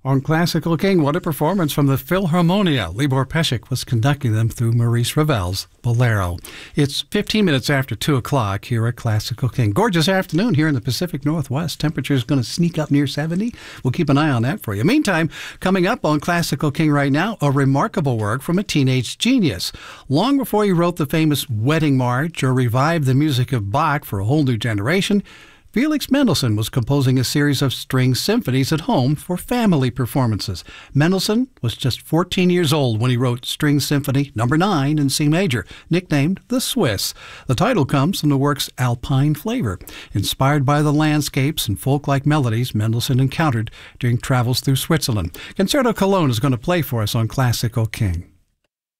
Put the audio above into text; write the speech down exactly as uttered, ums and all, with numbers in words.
On Classical King, what a performance from the Philharmonia. Libor Pesek was conducting them through Maurice Ravel's Bolero. It's fifteen minutes after two o'clock here at Classical King. Gorgeous afternoon here in the Pacific Northwest. Temperature is going to sneak up near seventy. We'll keep an eye on that for you. Meantime, coming up on Classical King right now, a remarkable work from a teenage genius. Long before he wrote the famous Wedding March or revived the music of Bach for a whole new generation, Felix Mendelssohn was composing a series of string symphonies at home for family performances. Mendelssohn was just fourteen years old when he wrote String Symphony Number nine in C Major, nicknamed the Swiss. The title comes from the work's alpine flavor, inspired by the landscapes and folk-like melodies Mendelssohn encountered during travels through Switzerland. Concerto Cologne is going to play for us on Classical King.